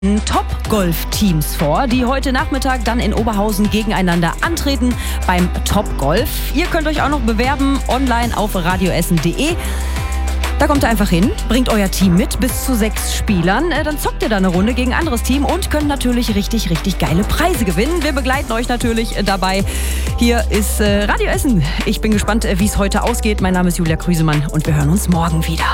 Top-Golf-Teams vor, die heute Nachmittag dann in Oberhausen gegeneinander antreten beim Top-Golf. Ihr könnt euch auch noch bewerben online auf radioessen.de. Da kommt ihr einfach hin, bringt euer Team mit, bis zu 6 Spielern. Dann zockt ihr da eine Runde gegen ein anderes Team und könnt natürlich richtig geile Preise gewinnen. Wir begleiten euch natürlich dabei. Hier ist Radio Essen. Ich bin gespannt, wie es heute ausgeht. Mein Name ist Julia Krüsemann und wir hören uns morgen wieder.